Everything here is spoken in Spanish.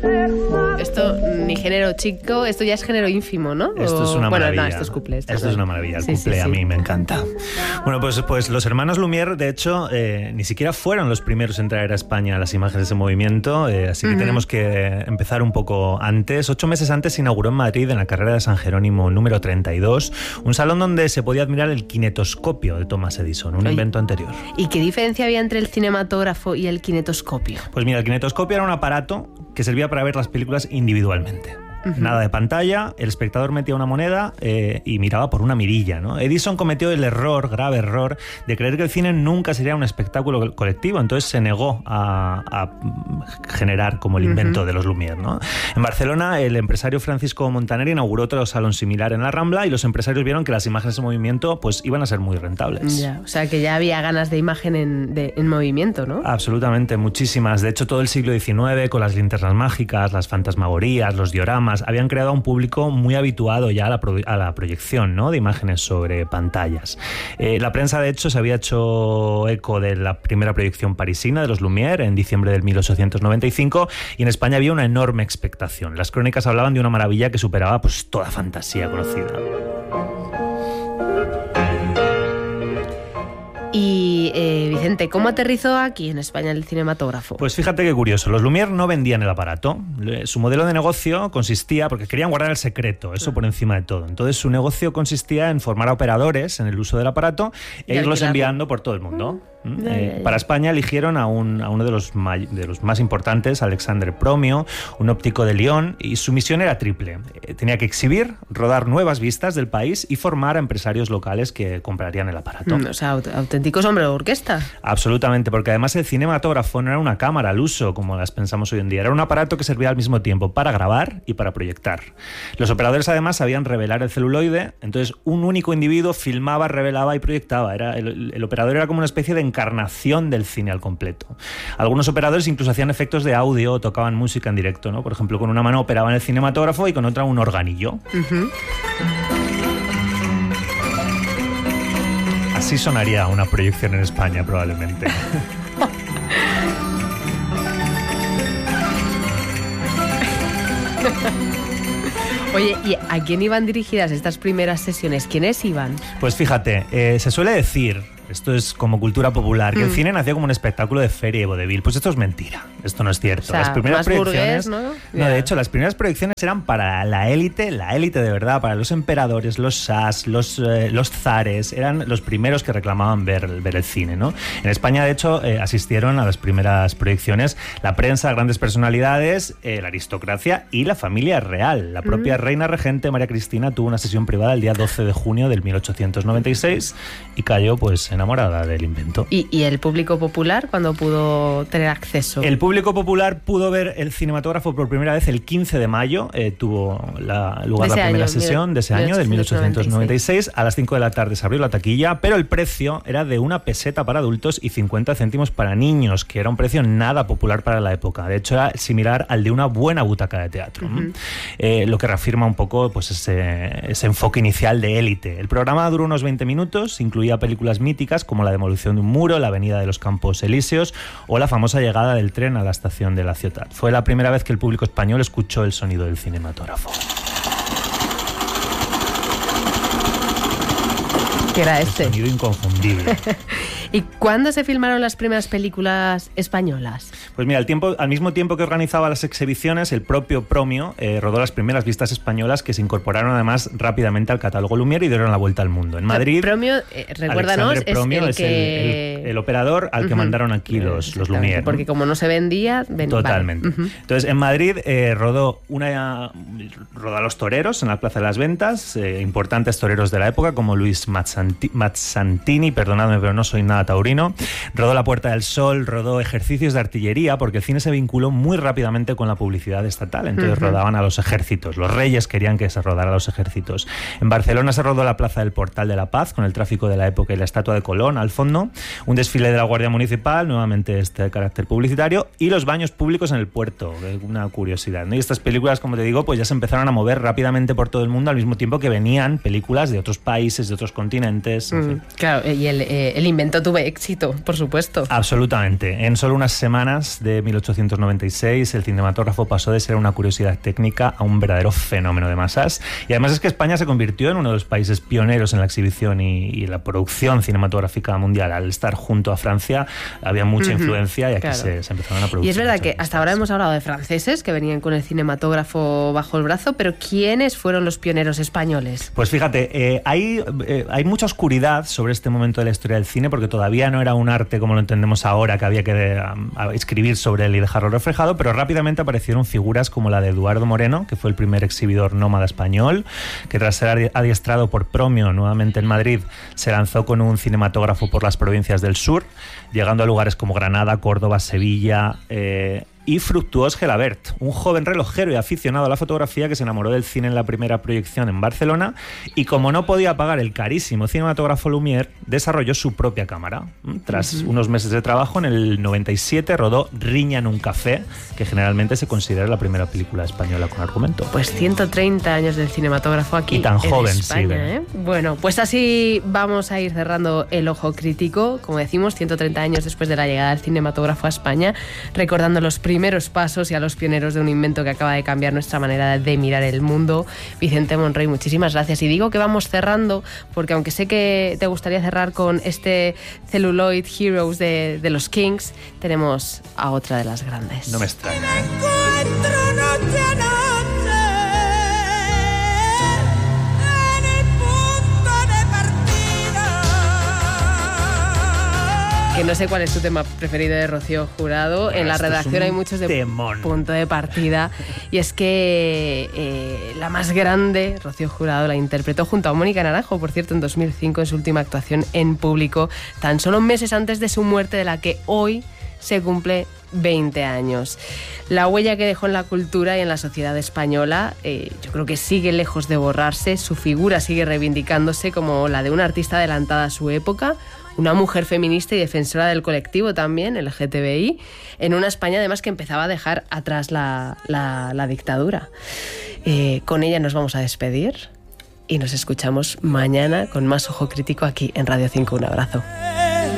Esto ni género chico, esto ya es género ínfimo, ¿no? Esto es una maravilla. Bueno, no, esto es couplé. Esto es una maravilla, el couplé a mí me encanta. Bueno, pues los hermanos Lumière, de hecho, ni siquiera fueron los primeros en traer a España las imágenes de movimiento, así que tenemos que empezar un poco antes. 8 meses antes se inauguró en Madrid, en la carrera de San Jerónimo número 32, un salón donde se podía admirar el kinetoscopio de Thomas Edison, un invento anterior. ¿Y qué diferencia había entre el cinematógrafo y el kinetoscopio? Pues mira, el kinetoscopio era un aparato que servía para ver las películas individualmente. Nada de pantalla, el espectador metía una moneda y miraba por una mirilla, ¿no? Edison cometió el grave error, de creer que el cine nunca sería un espectáculo colectivo, entonces se negó a generar como el invento de los Lumière, ¿no? En Barcelona, el empresario Francisco Montaner inauguró otro salón similar en la Rambla y los empresarios vieron que las imágenes en movimiento pues iban a ser muy rentables. Ya, o sea que ya había ganas de imagen en movimiento, ¿no? Absolutamente, muchísimas. De hecho, todo el siglo XIX, con las linternas mágicas, las fantasmagorías, los dioramas, habían creado a un público muy habituado ya a la proyección, ¿no?, de imágenes sobre pantallas. La prensa, de hecho, se había hecho eco de la primera proyección parisina de los Lumière en diciembre del 1895 y en España había una enorme expectación. Las crónicas hablaban de una maravilla que superaba pues toda fantasía conocida. Y Vicente, ¿cómo aterrizó aquí en España el cinematógrafo? Pues fíjate qué curioso, los Lumière no vendían el aparato. Su modelo de negocio consistía, porque querían guardar el secreto, eso por encima de todo. Entonces su negocio consistía en formar a operadores en el uso del aparato e irlos enviando por todo el mundo. Para España eligieron a uno de los más importantes, Alexandre Promio, un óptico de Lyon, y su misión era triple. Tenía que exhibir, rodar nuevas vistas del país y formar a empresarios locales que comprarían el aparato. O sea, auténticos hombres de orquesta. Absolutamente, porque además el cinematógrafo no era una cámara al uso, como las pensamos hoy en día. Era un aparato que servía al mismo tiempo para grabar y para proyectar. Los operadores además sabían revelar el celuloide, entonces un único individuo filmaba, revelaba y proyectaba. El operador era como una especie de encarnación del cine al completo. Algunos operadores incluso hacían efectos de audio o tocaban música en directo, ¿no? Por ejemplo, con una mano operaban el cinematógrafo y con otra un organillo. Así sonaría una proyección en España, probablemente. Oye, ¿y a quién iban dirigidas estas primeras sesiones? ¿Quiénes iban? Pues fíjate, se suele decir, esto es como cultura popular, que el cine nació como un espectáculo de feria y vodevil. Pues esto es mentira, esto no es cierto. O sea, las primeras más proyecciones, burgués, ¿no? No, de hecho, las primeras proyecciones eran para la élite de verdad, para los emperadores, los sas, los zares, eran los primeros que reclamaban ver el cine, ¿no? En España, de hecho, asistieron a las primeras proyecciones la prensa, grandes personalidades, la aristocracia y la familia real. La propia reina regente María Cristina tuvo una sesión privada el día 12 de junio del 1896 y cayó pues enamorada del invento. ¿Y el público popular cuándo pudo tener acceso? El público popular pudo ver el cinematógrafo por primera vez el 15 de mayo, tuvo lugar la primera sesión de ese año, del 1896. A las 5 de la tarde se abrió la taquilla, pero el precio era de 1 peseta para adultos y 50 céntimos para niños, que era un precio nada popular para la época. De hecho, era similar al de una buena butaca de teatro. Lo que reafirma un poco pues ese enfoque inicial de élite. El programa duró unos 20 minutos, incluía películas míticas como La demolición de un muro, La avenida de los Campos Elíseos o la famosa llegada del tren a la estación de la Ciutat. Fue la primera vez que el público español escuchó el sonido del cinematógrafo. ¿Qué era este? Un sonido inconfundible. ¿Y cuándo se filmaron las primeras películas españolas? Pues mira, al mismo tiempo que organizaba las exhibiciones, el propio Promio rodó las primeras vistas españolas que se incorporaron además rápidamente al catálogo Lumière y dieron la vuelta al mundo. En Madrid, Promio, recuérdanos, Promio es el operador al que mandaron aquí los Lumière. Porque como no se vendía... Totalmente. Vale. Entonces, en Madrid rodó a los toreros en la Plaza de las Ventas, importantes toreros de la época como Luis Mazzantini, perdonadme, pero no soy nada taurino. Rodó La Puerta del Sol, rodó ejercicios de artillería, porque el cine se vinculó muy rápidamente con la publicidad estatal. Entonces rodaban a los ejércitos. Los reyes querían que se rodara a los ejércitos. En Barcelona se rodó la Plaza del Portal de la Paz, con el tráfico de la época y la estatua de Colón al fondo. Un desfile de la Guardia Municipal, nuevamente de carácter publicitario, y los baños públicos en el puerto. Una curiosidad, ¿no? Y estas películas, como te digo, pues ya se empezaron a mover rápidamente por todo el mundo al mismo tiempo que venían películas de otros países, de otros continentes. En fin. Claro, y el invento tuvo éxito, por supuesto. Absolutamente. En solo unas semanas después de 1896, el cinematógrafo pasó de ser una curiosidad técnica a un verdadero fenómeno de masas. Y además es que España se convirtió en uno de los países pioneros en la exhibición y la producción cinematográfica mundial. Al estar junto a Francia había mucha influencia y aquí se empezaron a producir. Y es verdad que hasta ahora hemos hablado de franceses que venían con el cinematógrafo bajo el brazo, pero ¿quiénes fueron los pioneros españoles? Pues fíjate, hay mucha oscuridad sobre este momento de la historia del cine porque todavía no era un arte como lo entendemos ahora, que había que escribir sobre él y dejarlo reflejado, pero rápidamente aparecieron figuras como la de Eduardo Moreno, que fue el primer exhibidor nómada español, que tras ser adiestrado por Promio nuevamente en Madrid, se lanzó con un cinematógrafo por las provincias del sur, llegando a lugares como Granada, Córdoba, Sevilla, y Fructuós Gelabert, un joven relojero y aficionado a la fotografía que se enamoró del cine en la primera proyección en Barcelona y, como no podía pagar el carísimo cinematógrafo Lumière, desarrolló su propia cámara. Tras unos meses de trabajo, en el 97 rodó Riña en un café, que generalmente se considera la primera película española con argumento. Pues 130 años del cinematógrafo aquí y tan joven, en España, sí, Bueno, pues así vamos a ir cerrando el ojo crítico, como decimos, 130 años después de la llegada del cinematógrafo a España, recordando los primeros pasos y a los pioneros de un invento que acaba de cambiar nuestra manera de mirar el mundo. Vicente Monrey, muchísimas gracias. Y digo que vamos cerrando porque, aunque sé que te gustaría cerrar con este Celluloid Heroes de los Kings, tenemos a otra de las grandes. No me extraña, Que no sé cuál es tu tema preferido de Rocío Jurado. En la redacción hay muchos de temón. Punto de partida. Y es que la más grande, Rocío Jurado, la interpretó junto a Mónica Naranjo, por cierto, en 2005, en su última actuación en público, tan solo meses antes de su muerte, de la que hoy se cumple 20 años. La huella que dejó en la cultura y en la sociedad española, yo creo que sigue lejos de borrarse. Su figura sigue reivindicándose como la de una artista adelantada a su época, una mujer feminista y defensora del colectivo también, el LGTBI, en una España además que empezaba a dejar atrás la dictadura. Con ella nos vamos a despedir y nos escuchamos mañana con más Ojo Crítico aquí en Radio 5. Un abrazo.